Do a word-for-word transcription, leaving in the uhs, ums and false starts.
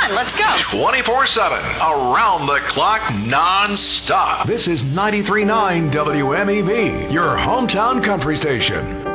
on, let's go. twenty-four seven, around the clock, non-stop. This is ninety-three point nine W M E V, your hometown country station.